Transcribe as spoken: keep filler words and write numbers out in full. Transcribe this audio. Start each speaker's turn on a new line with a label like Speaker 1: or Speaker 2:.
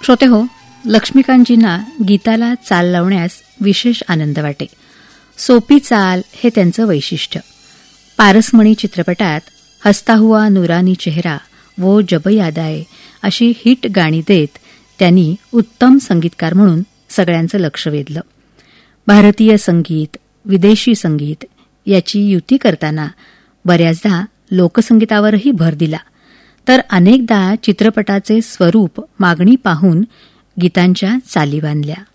Speaker 1: श्रोतेहो, लक्ष्मीकांतजींना गीताला चाल लावण्यास विशेष आनंद वाटे. सोपी चाल हे त्यांचं वैशिष्ट्य. पारसमणी चित्रपटात हसता हुआ नूरानी चेहरा, वो जब याद आए अशी हिट गाणी देत त्यांनी उत्तम संगीतकार म्हणून सगळ्यांचं लक्ष वेधलं. भारतीय संगीत, विदेशी संगीत याची युती करताना बऱ्याचदा लोकसंगीतावरही भर दिला, तर अनेकदा चित्रपटाचे स्वरूप मागणी पाहून गीतांच्या चाली बांधल्या.